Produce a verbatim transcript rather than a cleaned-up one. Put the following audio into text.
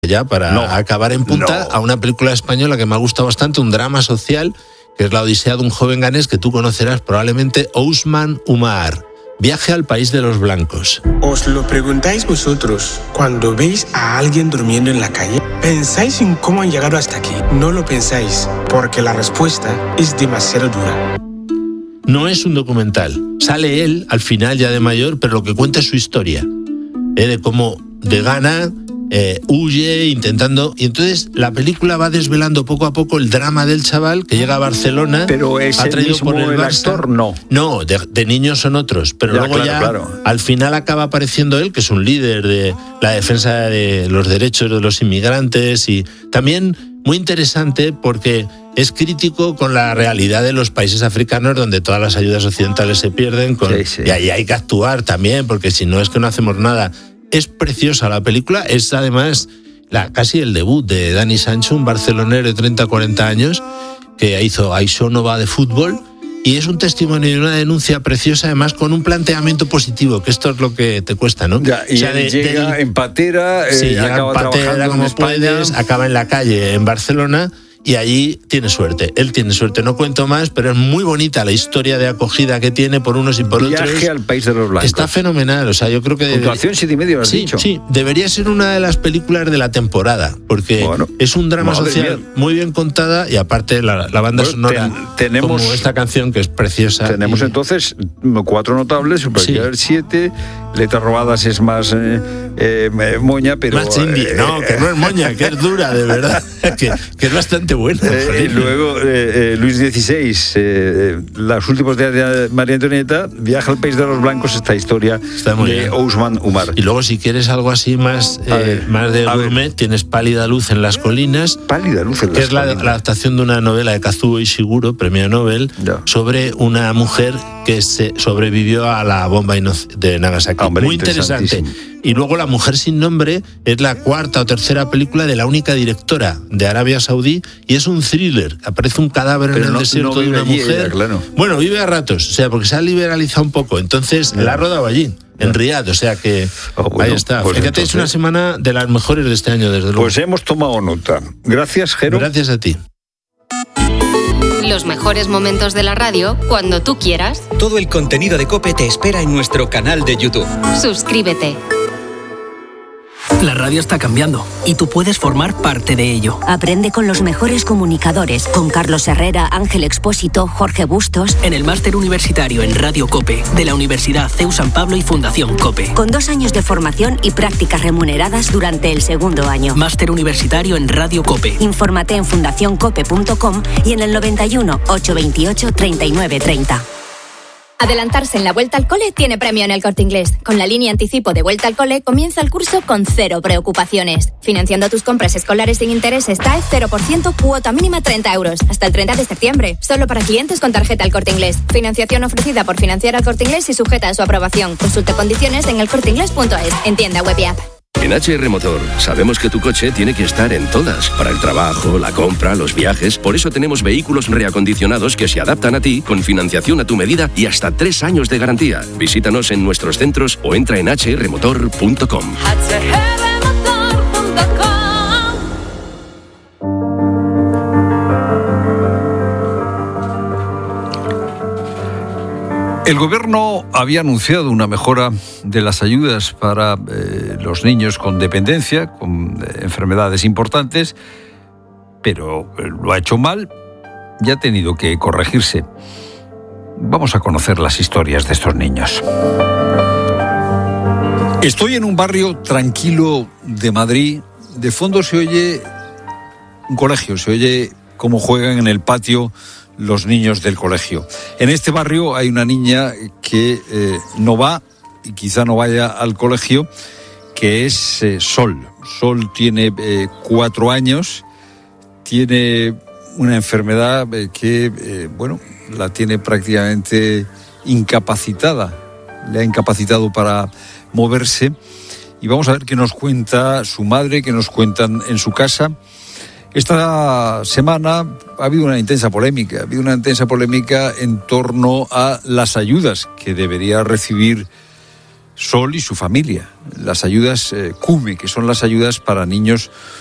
ya para no, acabar en punta no. a una película española que me ha gustado bastante, un drama social, que es La Odisea de un joven ganés que tú conocerás probablemente, Ousmane Umar. Viaje al país de los blancos. ¿Os lo preguntáis vosotros cuando veis a alguien durmiendo en la calle? ¿Pensáis en cómo han llegado hasta aquí? No lo pensáis, porque la respuesta es demasiado dura. No es un documental. Sale él al final ya de mayor, pero lo que cuenta es su historia. ¿eh? De cómo de Ghana eh, huye intentando... Y entonces la película va desvelando poco a poco el drama del chaval que llega a Barcelona. Pero es el mismo por el, el actor, no. No, de, de niños son otros. Pero ya, luego claro, ya claro. al final acaba apareciendo él, que es un líder de la defensa de los derechos de los inmigrantes. Y también muy interesante porque es crítico con la realidad de los países africanos donde todas las ayudas occidentales se pierden. Con, sí, sí. Y ahí hay que actuar también, porque si no es que no hacemos nada. Es preciosa la película, es además la, casi el debut de Dani Sancho, un barcelonero de treinta a cuarenta años, que hizo Això no va de fútbol, y es un testimonio y una denuncia preciosa, además con un planteamiento positivo, que esto es lo que te cuesta, ¿no? Ya, y o sea, de, llega de, en patera, eh, sí, acaba en patera, trabajando como en España. Puedes, acaba en la calle en Barcelona, y allí tiene suerte. Él tiene suerte, no cuento más, pero es muy bonita la historia de acogida que tiene por unos y por Viaje otros. Viaje al país de los blancos. Está fenomenal, o sea, yo creo que... Puntuación siete y medio, lo has sí, dicho. Sí, debería ser una de las películas de la temporada, porque bueno, es un drama social mía. muy bien contada, y aparte la, la banda bueno, sonora, ten, tenemos, como esta canción que es preciosa. Tenemos y... entonces cuatro notables, Supergirl sí. siete, Letras robadas es más eh, eh, moña, pero... Más indie, eh, no, que no es moña, que es dura, de verdad, que, que es bastante buena. Eh, luego eh, eh, Luis dieciséis, eh, los últimos días de María Antonieta, Viaja al país de los blancos, esta historia de Ousmane Umar. Y luego si quieres algo así más, eh, ver, más de gourmet, tienes Pálida luz en las colinas. Pálida luz en las que es la, colinas. la adaptación de una novela de Kazuo Ishiguro, premio Nobel, ya. sobre una mujer que se sobrevivió a la bomba de Nagasaki. Hombre, muy interesante. Y luego La mujer sin nombre es la cuarta o tercera película de la única directora de Arabia Saudí, y es un thriller. Aparece un cadáver Pero en el no, desierto no de una mujer. Ella, claro. Bueno, vive a ratos, o sea, porque se ha liberalizado un poco. Entonces, yeah. la ha rodado allí, en yeah. Riad, o sea que oh, bueno, ahí está. Pues Fíjate, entonces... es una semana de las mejores de este año, desde luego. Pues hemos tomado nota. Gracias, Jero. Gracias a ti. Los mejores momentos de la radio cuando tú quieras. Todo el contenido de COPE te espera en nuestro canal de YouTube. Suscríbete. La radio está cambiando y tú puedes formar parte de ello. Aprende con los mejores comunicadores, con Carlos Herrera, Ángel Expósito, Jorge Bustos. En el máster universitario en Radio COPE de la Universidad C E U San Pablo y Fundación COPE. Con dos años de formación y prácticas remuneradas durante el segundo año. Máster universitario en Radio COPE. Infórmate en fundación cope punto com y en el noventa y uno, ochocientos veintiocho, treinta y nueve treinta. Adelantarse en la Vuelta al Cole tiene premio en El Corte Inglés. Con la línea anticipo de Vuelta al Cole comienza el curso con cero preocupaciones. Financiando tus compras escolares sin intereses T A E cero por ciento, cuota mínima treinta euros. Hasta el treinta de septiembre. Solo para clientes con tarjeta El Corte Inglés. Financiación ofrecida por Financiar al Corte Inglés y sujeta a su aprobación. Consulta condiciones en el corte inglés punto es. En tienda web y app. En H R Motor sabemos que tu coche tiene que estar en todas, para el trabajo, la compra, los viajes. Por eso tenemos vehículos reacondicionados que se adaptan a ti, con financiación a tu medida y hasta tres años de garantía. Visítanos en nuestros centros o entra en h r motor punto com. El gobierno había anunciado una mejora de las ayudas para eh, los niños con dependencia, con eh, enfermedades importantes, pero lo ha hecho mal y ha tenido que corregirse. Vamos a conocer las historias de estos niños. Estoy en un barrio tranquilo de Madrid. De fondo se oye un colegio, se oye cómo juegan en el patio los niños del colegio. En este barrio hay una niña que eh, no va y quizá no vaya al colegio, que es eh, Sol. Sol tiene eh, cuatro años, tiene una enfermedad eh, que, eh, bueno, la tiene prácticamente incapacitada. Le ha incapacitado para moverse. Y vamos a ver qué nos cuenta su madre, qué nos cuentan en su casa. Esta semana ha habido una intensa polémica, ha habido una intensa polémica en torno a las ayudas que debería recibir Sol y su familia. Las ayudas eh, CUME, que son las ayudas para niños